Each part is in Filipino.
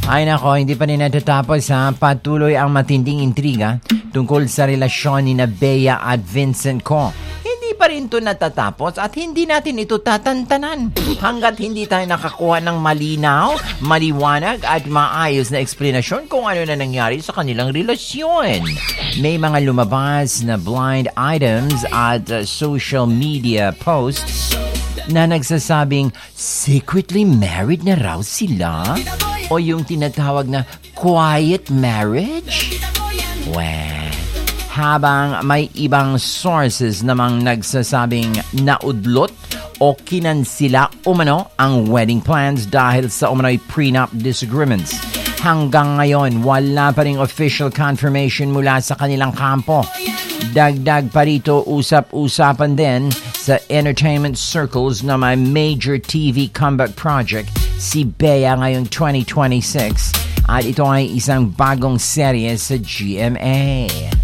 Ay nako, hindi pa rin natatapos ha. Patuloy ang matinding intriga tungkol sa relasyon ni Bea at Vincent Ko. Hindi pa rin ito natatapos at hindi natin ito tatantanan hanggat hindi tayo nakakuha ng malinaw, maliwanag at maayos na eksplanasyon kung ano na nangyari sa kanilang relasyon. May mga lumabas na blind items at social media posts na nagsasabing secretly married na raw sila o yung tinatawag na quiet marriage. Well, habang may ibang sources namang nagsasabing naudlot o kinansila umano ang wedding plans dahil sa umano'y prenup disagreements. Hanggang ngayon, wala pa ring official confirmation mula sa kanilang kampo. Dagdag pa rito, usap-usapan din sa entertainment circles na may major TV comeback project si Bea ngayong 2026 at ito ay isang bagong serye sa GMA.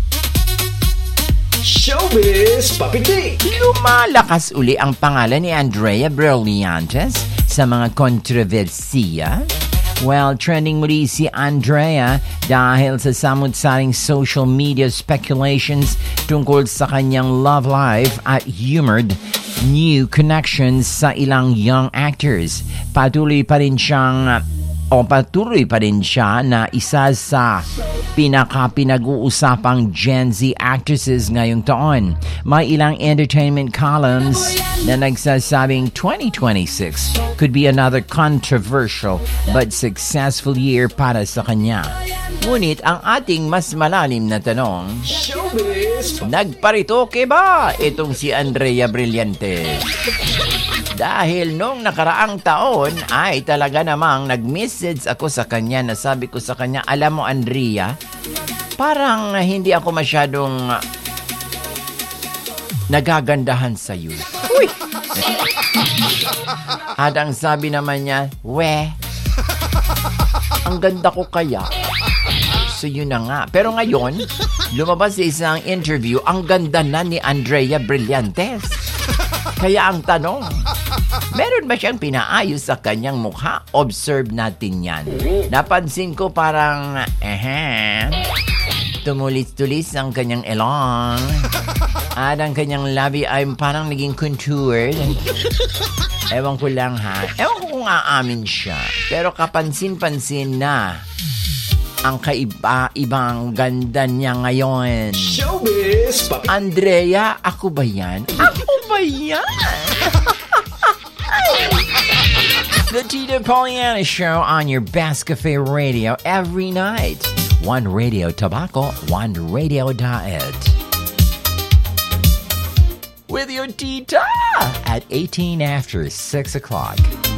Showbiz Papiti! Lumalakas uli ang pangalan ni Andrea Brillantes sa mga kontrobersiya. Well, trending muli si Andrea dahil sa samut-saring social media speculations tungkol sa kanyang love life at humored new connections sa ilang young actors. Patuloy pa rin siya na isa sa pinag-uusapang Gen Z actresses ngayong taon. May ilang entertainment columns na nagsasabing 2026 could be another controversial but successful year para sa kanya. Ngunit ang ating mas malalim na tanong, nagparitoke ba itong si Andrea Brillantes? Dahil nung nakaraang taon ay talaga namang nag-message ako sa kanya na sabi ko sa kanya, alam mo Andrea, parang hindi ako masyadong nagagandahan sa iyo. Uy! At ang sabi naman niya, ang ganda ko kaya. So yun na nga. Pero ngayon, lumabas sa isang interview, ang ganda na ni Andrea Brillantes. Kaya ang tanong, meron ba siyang pinaayos sa kanyang mukha? Observe natin yan. Napansin ko parang, tumulis-tulis ang kanyang elong. At ang kanyang labi ay parang naging contoured. Ewan ko lang ha. Ewan ko kung aamin siya. Pero kapansin-pansin na ang kaiba-ibang ganda niya ngayon. Showbiz Papiti! Andrea, ako ba yan? Ako ba yan? The Tito Poliana Show on your Best Cafe Radio every night. One Radio Tobacco, one Radio Diet. With your tita at 18 after 6 o'clock.